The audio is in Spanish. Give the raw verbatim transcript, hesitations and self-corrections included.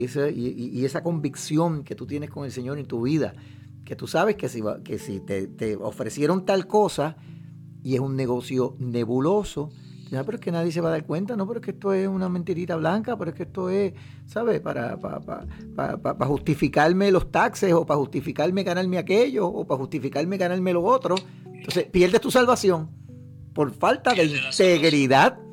esa, y, y esa convicción que tú tienes con el Señor en tu vida, que tú sabes que si, que si te, te ofrecieron tal cosa y es un negocio nebuloso, ya, pero es que nadie se va a dar cuenta, no, pero es que esto es una mentirita blanca, pero es que esto es, ¿sabes? Para, para, para, para, para justificarme los taxes, o para justificarme ganarme aquello, o para justificarme ganarme lo otro. Entonces pierdes tu salvación por falta de integridad